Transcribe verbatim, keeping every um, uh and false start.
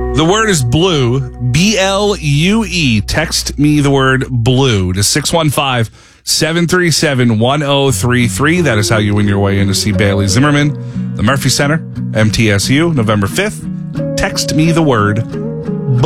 The word is blue, B L U E. Text me the word blue to six one five, seven three seven, one zero three three. That is how you win your way in to see Bailey Zimmerman, the Murphy Center, M T S U, November fifth. Text me the word